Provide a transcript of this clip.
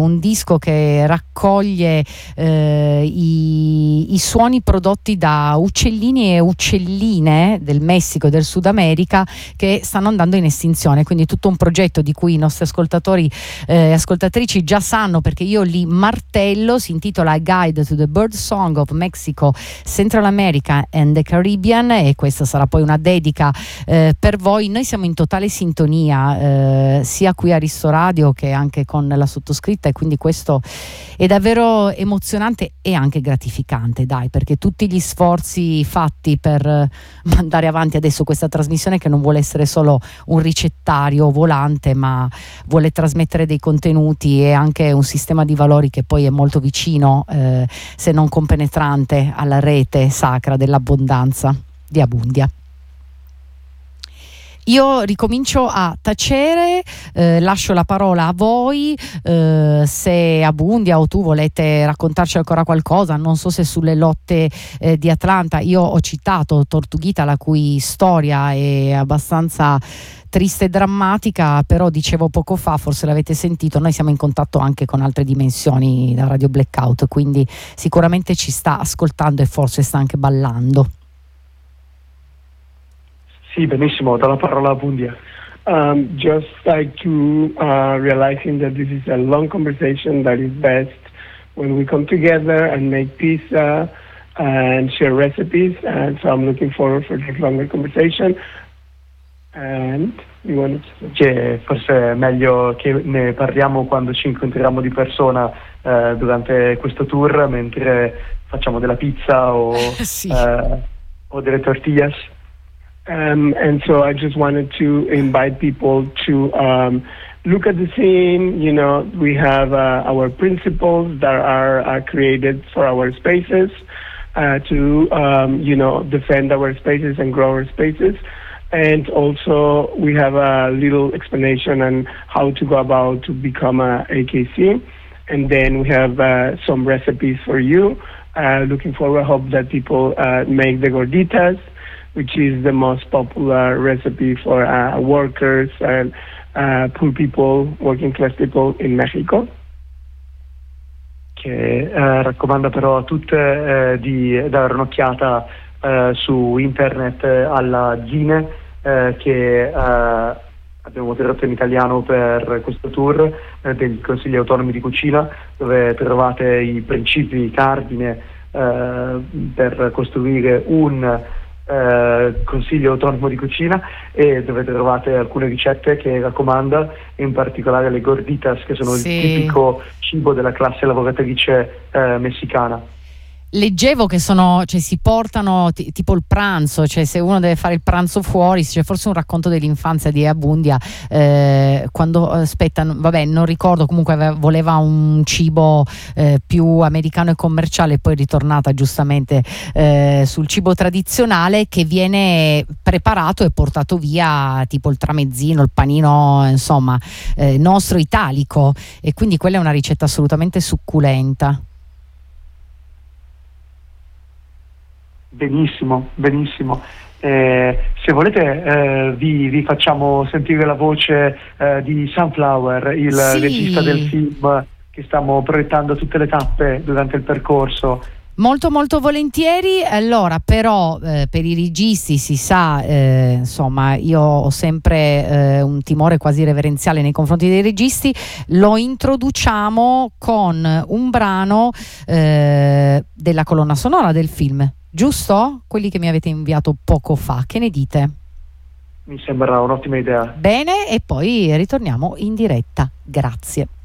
un disco che raccoglie i suoni prodotti da uccellini e uccelline del Messico e del Sud America che stanno andando in estinzione, quindi tutto un progetto di cui i nostri ascoltatori e ascoltatrici già sanno, perché io li martello. Si intitola Guide to the Bird Song of Mexico, Central America and the Caribbean, e questa sarà poi una dedica per voi. Noi siamo in totale sintonia sia qui a Risto Radio che anche con la sottoscritta, e quindi questo è davvero emozionante e anche gratificante, dai, perché tutti gli sforzi fatti per mandare avanti adesso questa trasmissione, che non vuole essere solo un ricettario volante, ma vuole trasmettere dei contenuti e anche un sistema di valori che poi è molto vicino, se non compenetrante, alla rete sacra dell'abbondanza di Abundia. Io ricomincio a tacere, lascio la parola a voi, se Abundia o tu volete raccontarci ancora qualcosa, non so se sulle lotte di Atlanta. Io ho citato Tortuguita, la cui storia è abbastanza triste e drammatica, però dicevo poco fa, forse l'avete sentito, noi siamo in contatto anche con altre dimensioni da Radio Blackout, quindi sicuramente ci sta ascoltando e forse sta anche ballando. Sì, benissimo, do la parola a Abundia. Just like to realizing that this is a long conversation that is best when we come together and make pizza and share recipes, and so I'm looking forward for this longer conversation. And you want to... Che forse è meglio che ne parliamo quando ci incontriamo di persona durante questo tour, mentre facciamo della pizza o, sì. O delle tortillas. And so I just wanted to invite people to look at the scene. You know, we have our principles that are created for our spaces to, you know, defend our spaces and grow our spaces. And also we have a little explanation on how to go about to become a AKC. And then we have some recipes for you. Looking forward, hope that people make the gorditas, which is the most popular recipe for workers and poor people, working class people in Mexico. Che raccomanda però a tutte di dare un'occhiata su internet alla Gine che abbiamo tradotto in italiano per questo tour dei Consigli Autonomi di Cucina, dove trovate i principi cardine per costruire un Consiglio Autonomo di Cucina, e dove trovate alcune ricette che raccomanda, in particolare le gorditas, che sono il tipico cibo della classe lavoratrice messicana. Leggevo che sono, cioè, si portano tipo il pranzo, cioè se uno deve fare il pranzo fuori, c'è forse un racconto dell'infanzia di Abundia, quando aspetta, vabbè, non ricordo, comunque voleva un cibo più americano e commerciale, poi è ritornata giustamente sul cibo tradizionale, che viene preparato e portato via tipo il tramezzino, il panino, insomma, nostro italico, e quindi quella è una ricetta assolutamente succulenta. Benissimo, benissimo. Se volete vi facciamo sentire la voce di Sunflower, il regista del film che stiamo proiettando tutte le tappe durante il percorso. Molto molto volentieri. Allora, però per i registi si sa, insomma, io ho sempre un timore quasi reverenziale nei confronti dei registi. Lo introduciamo con un brano della colonna sonora del film, giusto? Quelli che mi avete inviato poco fa, che ne dite? Mi sembra un'ottima idea. Bene, e poi ritorniamo in diretta. Grazie.